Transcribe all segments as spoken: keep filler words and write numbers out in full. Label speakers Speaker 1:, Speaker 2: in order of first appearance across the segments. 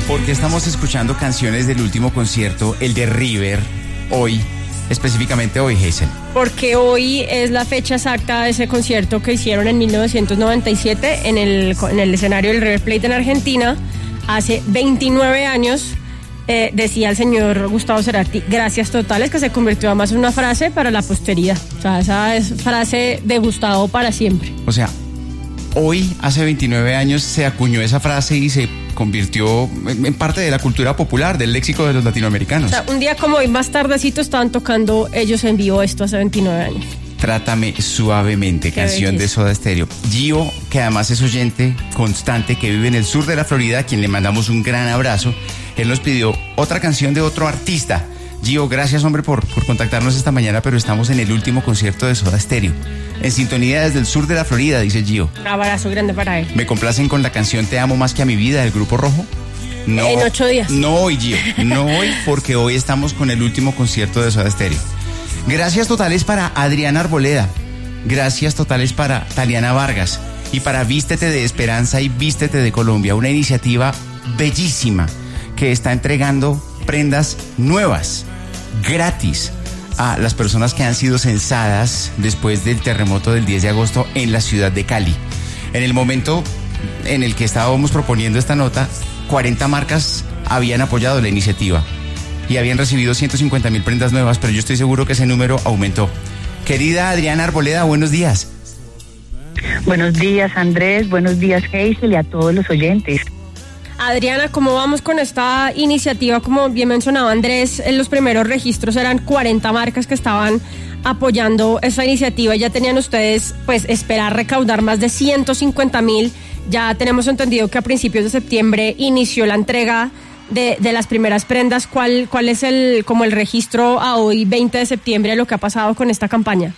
Speaker 1: Porque estamos escuchando canciones del último concierto, el de River, hoy, específicamente hoy, Hazel.
Speaker 2: Porque hoy es la fecha exacta de ese concierto que hicieron en mil novecientos noventa y siete en el, en el escenario del River Plate en Argentina. Hace veintinueve años, eh, decía el señor Gustavo Cerati, gracias totales, que se convirtió además en una frase para la posteridad. O sea, esa es frase de Gustavo para siempre.
Speaker 1: O sea, hoy, hace veintinueve años, se acuñó esa frase y se convirtió en parte de la cultura popular, del léxico de los latinoamericanos.
Speaker 2: O sea, un día como hoy, más tardecito, estaban tocando ellos en vivo esto hace veintinueve años.
Speaker 1: Trátame suavemente,
Speaker 2: Qué
Speaker 1: canción
Speaker 2: belleza.
Speaker 1: de Soda Stereo. Gio, que además es oyente constante, que vive en el sur de la Florida, a quien le mandamos un gran abrazo, él nos pidió otra canción de otro artista. Gio, gracias, hombre, por, por contactarnos esta mañana, pero estamos en el último concierto de Soda Stereo. En sintonía desde el sur de la Florida, dice Gio.
Speaker 2: Un abrazo grande para él.
Speaker 1: ¿Me complacen con la canción Te amo más que a mi vida del Grupo Rojo? No,
Speaker 2: En ocho días.
Speaker 1: No hoy, Gio, no hoy, porque hoy estamos con el último concierto de Soda Stereo. Gracias totales para Adriana Arboleda. Gracias totales para Taliana Vargas. Y para Vístete de Esperanza y Vístete de Colombia, una iniciativa bellísima que está entregando prendas nuevas, gratis, a las personas que han sido censadas después del terremoto del diez de agosto en la ciudad de Cali. En el momento en el que estábamos proponiendo esta nota, cuarenta marcas habían apoyado la iniciativa y habían recibido ciento cincuenta mil prendas nuevas, pero yo estoy seguro que ese número aumentó. Querida Adriana Arboleda, buenos días.
Speaker 3: Buenos días, Andrés, buenos días, Hazel, y a todos los oyentes.
Speaker 2: Adriana, ¿cómo vamos con esta iniciativa? Como bien mencionaba Andrés, en los primeros registros eran cuarenta marcas que estaban apoyando esta iniciativa. Ya tenían ustedes, pues, esperar recaudar más de ciento cincuenta mil. Ya tenemos entendido que a principios de septiembre inició la entrega de, de las primeras prendas. ¿Cuál, cuál es el, como el registro a hoy, veinte de septiembre, de lo que ha pasado con esta campaña?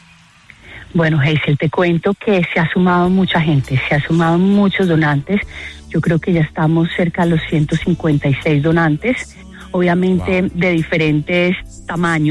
Speaker 3: Bueno, Hazel, te cuento que se ha sumado mucha gente, se ha sumado muchos donantes. Yo creo que ya estamos cerca de los ciento cincuenta y seis donantes, obviamente wow, de diferentes tamaños.